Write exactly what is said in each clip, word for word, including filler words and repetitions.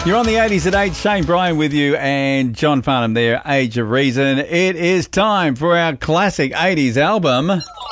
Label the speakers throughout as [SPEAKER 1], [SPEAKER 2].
[SPEAKER 1] You're on the eighties at eight. Shane Bryan with you and John Farnham there, Age of Reason. It is time for our classic eighties album.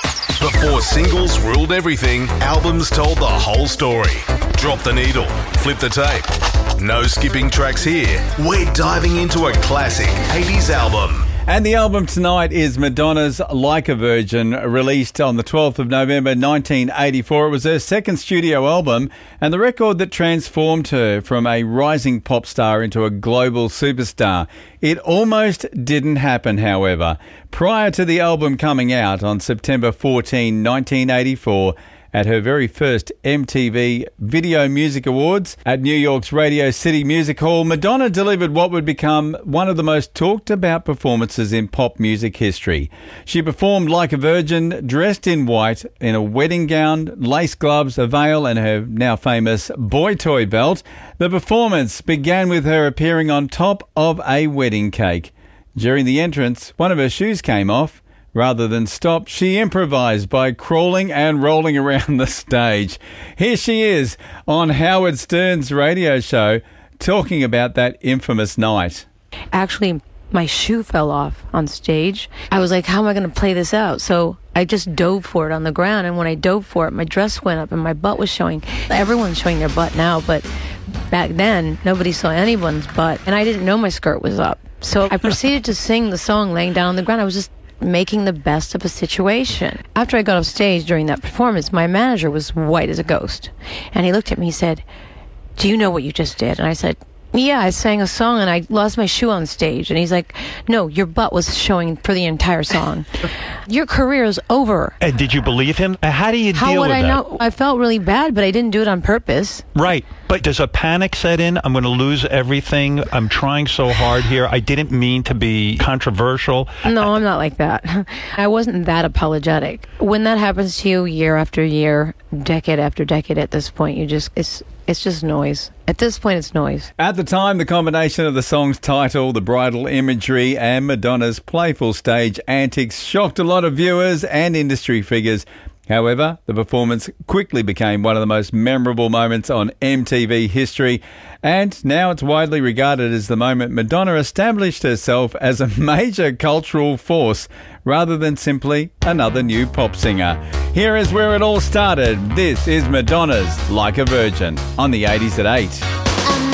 [SPEAKER 2] Before singles ruled everything, albums told the whole story. Drop the needle, flip the tape. No skipping tracks here. We're diving into a classic eighties album.
[SPEAKER 1] And the album tonight is Madonna's Like a Virgin, released on the twelfth of November nineteen eighty-four. It was her second studio album and the record that transformed her from a rising pop star into a global superstar. It almost didn't happen, however. Prior to the album coming out on September fourteenth, nineteen eighty-four, at her very first M T V Video Music Awards at New York's Radio City Music Hall, Madonna delivered what would become one of the most talked about performances in pop music history. She performed Like a Virgin, dressed in white, in a wedding gown, lace gloves, a veil, and her now famous boy toy belt. The performance began with her appearing on top of a wedding cake. During the entrance, one of her shoes came off. Rather than stop, she improvised by crawling and rolling around the stage. Here she is on Howard Stern's radio show talking about that infamous night.
[SPEAKER 3] Actually, my shoe fell off on stage. I was like, how am I going to play this out? So I just dove for it on the ground, and when I dove for it, my dress went up and my butt was showing. Everyone's showing their butt now, but back then, nobody saw anyone's butt, and I didn't know my skirt was up. So I proceeded to sing the song laying down on the ground. I was just making the best of a situation. After I got off stage during that performance, my manager was white as a ghost. And he looked at me, he said, "Do you know what you just did?" And I said, "Yeah, I sang a song and I lost my shoe on stage." And he's like, "No, your butt was showing for the entire song. Your career is over."
[SPEAKER 4] And did you believe him? How do you
[SPEAKER 3] How
[SPEAKER 4] deal
[SPEAKER 3] would
[SPEAKER 4] with
[SPEAKER 3] I
[SPEAKER 4] that?
[SPEAKER 3] know? I felt really bad, but I didn't do it on purpose.
[SPEAKER 4] Right. But does a panic set in? I'm going to lose everything. I'm trying so hard here. I didn't mean to be controversial.
[SPEAKER 3] No, I'm not like that. I wasn't that apologetic. When that happens to you year after year, decade after decade at this point, you just, it's, it's just noise. At this point, it's noise.
[SPEAKER 1] At the time, the combination of the song's title, the bridal imagery, and Madonna's playful stage antics shocked a lot of viewers and industry figures. However, the performance quickly became one of the most memorable moments on M T V history, and now it's widely regarded as the moment Madonna established herself as a major cultural force rather than simply another new pop singer. Here is where it all started. This is Madonna's Like a Virgin on the eighties at eight.